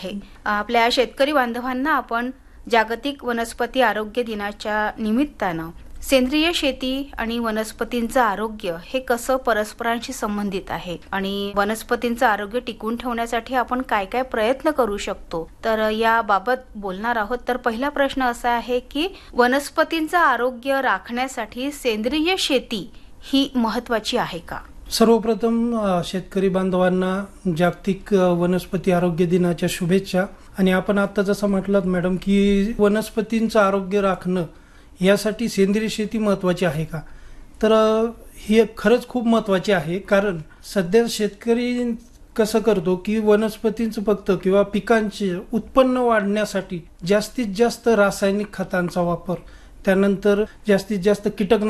आहे. आपल्या शेतकरी बांधवांना आपण जागतिक वनस्पती आरोग्य दिनाच्या निमित्तानं सेंद्रिय शेती आणि वनस्पतींचं आरोग्य हे कसं परस्परांशी संबंधित आहे आणि वनस्पतींचं आरोग्य टिकवून ठेवण्यासाठी आपण काय काय प्रयत्न करू शकतो, तर याबाबत बोलणार आहोत. तर पहिला प्रश्न असा आहे की वनस्पतींचं आरोग्य राखण्यासाठी सेंद्रिय शेती ही महत्वाची आहे का? सर्वप्रथम शेतकरी बांधवांना जागतिक वनस्पती आरोग्य दिनाच्या शुभेच्छा. आणि आपण आता जसं म्हटलं मॅडम की वनस्पतींचं आरोग्य राखणं यासाठी सेंद्रिय शेती महत्त्वाची आहे का, तर हे खरंच खूप महत्त्वाचे आहे. कारण सध्या शेतकरी कसं करतो की वनस्पतींचं फक्त किंवा पिकांचे उत्पन्न वाढण्यासाठी जास्तीत जास्त रासायनिक खतांचा वापर, त्यानंतर जास्तीत जास्त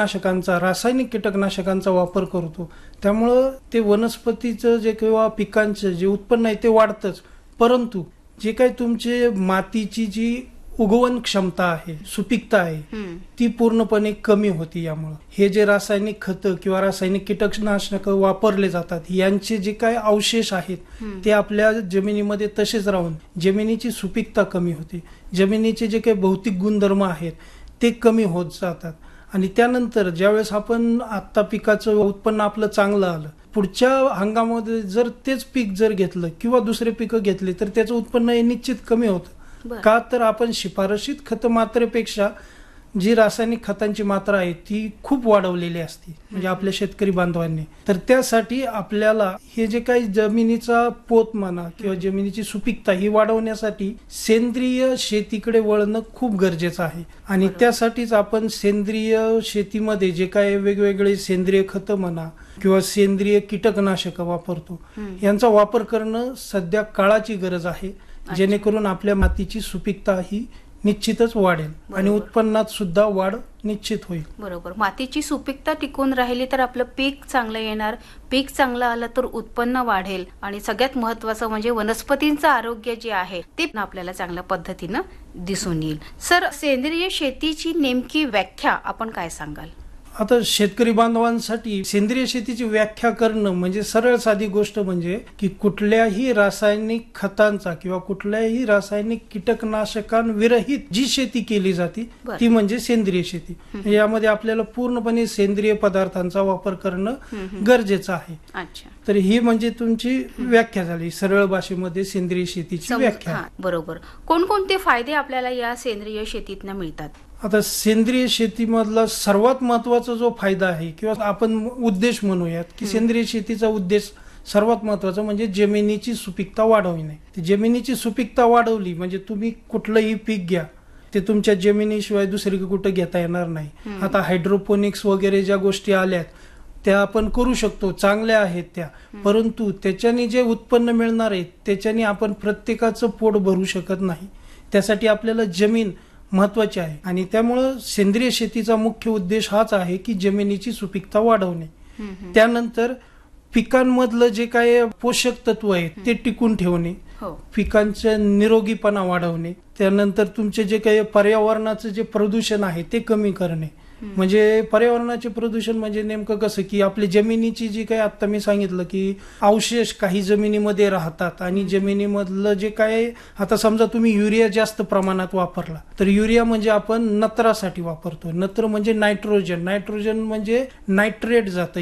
रासायनिक कीटकनाशकांचा वापर करतो. त्यामुळं ते वनस्पतीचं जे किंवा पिकांचं जे उत्पन्न आहे ते वाढतंच, परंतु जे काही तुमचे मातीची जी उगवण क्षमता आहे, सुपीकता आहे, ती पूर्णपणे कमी होती. यामुळे हे जे रासायनिक खतं किंवा रासायनिक कीटकनाशक वापरले जातात यांचे जे काही अवशेष आहेत ते आपल्या जमिनीमध्ये तसेच राहून जमिनीची सुपीकता कमी होते. जमिनीचे जे काही भौतिक गुणधर्म आहेत ते कमी होत जातात. आणि त्यानंतर ज्यावेळेस आपण आत्ता पिकाचं उत्पन्न आपलं चांगलं आलं, पुढच्या हंगामामध्ये जर तेच पीक जर घेतलं किंवा दुसरे पिकं घेतले तर त्याचं उत्पन्न हे निश्चित कमी होतं. का तर आपण शिफारशीत खत मात्रेपेक्षा जी रासायनिक खतांची मात्रा आहे ती खूप वाढवलेली असते म्हणजे आपल्या शेतकरी बांधवांनी. तर त्यासाठी आपल्याला हे जे काही जमिनीचा पोत म्हणा किंवा जमिनीची सुपीकता ही वाढवण्यासाठी सेंद्रिय शेतीकडे वळणं खूप गरजेचं आहे. आणि त्यासाठीच आपण सेंद्रिय शेतीमध्ये जे काही वेगवेगळे सेंद्रिय खतं म्हणा किंवा सेंद्रिय कीटकनाशक वापरतो यांचा वापर करणं सध्या काळाची गरज आहे, जेणेकरून आपल्या मातीची सुपीकता ही निश्चितच वाढेल आणि उत्पन्नात सुद्धा वाढ निश्चित होईल. बरोबर. मातीची सुपीकता टिकून राहिली तर आपलं पीक चांगलं येणार, पीक चांगलं आलं तर उत्पन्न वाढेल आणि सगळ्यात महत्वाचं म्हणजे वनस्पतींचं आरोग्य जे आहे ते आपल्याला चांगल्या पद्धतीनं दिसून येईल. सर, सेंद्रिय शेतीची नेमकी व्याख्या आपण काय सांगाल? आता शेतकरी बांधवांसाठी सेंद्रिय शेतीची व्याख्या करणं म्हणजे सरळ साधी गोष्ट म्हणजे की कुठल्याही रासायनिक खतांचा किंवा कुठल्याही रासायनिक कीटकनाशकांविरहित जी शेती केली जाते ती म्हणजे सेंद्रिय शेती. यामध्ये आपल्याला पूर्णपणे सेंद्रिय पदार्थांचा वापर करणं गरजेचं आहे. तर ही म्हणजे तुमची व्याख्या झाली सरळ भाषेमध्ये सेंद्रिय शेतीची व्याख्या. बरोबर. कोणकोणते फायदे आपल्याला या सेंद्रिय शेतीतनं मिळतात? आता सेंद्रिय शेतीमधला सर्वात महत्वाचा जो फायदा आहे किंवा आपण उद्देश म्हणूयात की सेंद्रिय शेतीचा उद्देश सर्वात महत्वाचा म्हणजे जमिनीची सुपीकता वाढवणे. जमिनीची सुपीकता वाढवली म्हणजे तुम्ही कुठलंही पीक घ्या ते तुमच्या जमिनीशिवाय दुसरी कुठं घेता येणार नाही. आता हायड्रोपोनिक्स वगैरे ज्या गोष्टी आल्यात त्या आपण करू शकतो, चांगल्या आहेत त्या, परंतु त्याच्याने जे उत्पन्न मिळणार आहे त्याच्याने आपण प्रत्येकाचं पोट भरू शकत नाही. त्यासाठी आपल्याला जमीन महत्वाचे आहे आणि त्यामुळं सेंद्रिय शेतीचा मुख्य उद्देश हाच आहे की जमिनीची सुपीकता वाढवणे. त्यानंतर पिकांमधलं जे काही पोषक तत्व आहे ते टिकून ठेवणे, पिकांचा निरोगीपणा वाढवणे, त्यानंतर तुमचे जे काही पर्यावरणाचं जे प्रदूषण आहे ते कमी करणे. म्हणजे पर्यावरणाचे प्रदूषण म्हणजे नेमकं कसं की आपली जमिनीची जी काही आता मी सांगितलं की अवशेष काही जमिनीमध्ये राहतात आणि जमिनीमधलं जे काय, आता समजा तुम्ही युरिया जास्त प्रमाणात वापरला तर युरिया म्हणजे आपण नत्रासाठी वापरतो. नत्र म्हणजे नायट्रोजन, नायट्रोजन म्हणजे नायट्रेट जातं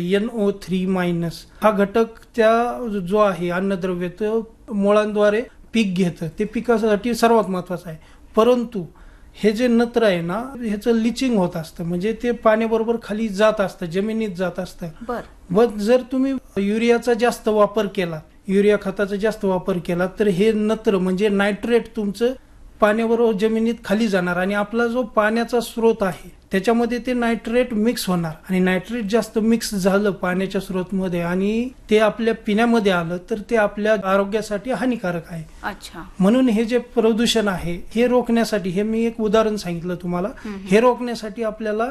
NO3- हा घटक त्या जो आहे अन्नद्रव्य तो मुळांद्वारे पीक घेतं, ते पिकासाठी सर्वात महत्वाचं आहे. परंतु हे जे नत्र आहे ना ह्याचं लिचिंग होत असतं म्हणजे ते पाण्याबरोबर खाली जात असतं, जमिनीत जात असतं. व जर तुम्ही युरियाचा जास्त वापर केला, युरिया खताचा जास्त वापर केला तर हे नत्र म्हणजे नायट्रेट तुमचं पाण्याबरोबर जमिनीत खाली जाणार आणि आपला जो पाण्याचा स्रोत आहे त्याच्यामध्ये ते नायट्रेट मिक्स होणार आणि नायट्रेट जास्त मिक्स झालं पाण्याच्या स्रोतमध्ये आणि ते आपल्या पिण्यामध्ये आलं तर ते आपल्या आरोग्यासाठी हानिकारक आहे. म्हणून हे जे प्रदूषण आहे हे रोखण्यासाठी, हे मी एक उदाहरण सांगितलं तुम्हाला, हे रोखण्यासाठी आपल्याला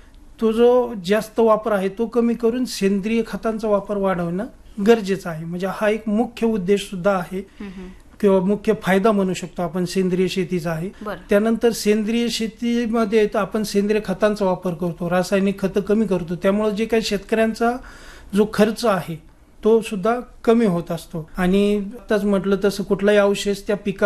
तो जो जास्त वापर आहे तो कमी करून सेंद्रिय खतांचा वापर वाढवणं गरजेचं आहे. म्हणजे हा एक मुख्य उद्देश सुद्धा आहे किंवा मुख्य फायदा म्हणू शकतो आपण सेंद्रिय शेतीचा आहे. त्यानंतर सेंद्रिय शेतीमध्ये आपण सेंद्रिय खतांचा वापर करतो, रासायनिक खतं कमी करतो, त्यामुळे जे काही शेतकऱ्यांचा जो खर्च आहे तो सुद्धा कमी होत असतो आणि आताच म्हटलं तसं कुठलाही अवशेष त्या पिका